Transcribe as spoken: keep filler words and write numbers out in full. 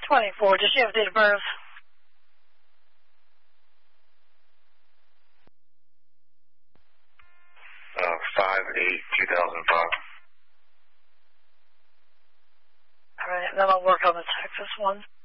twenty-four. Does she have a date of birth? Uh, five eight two thousand five. All right, then I'll work on the Texas one.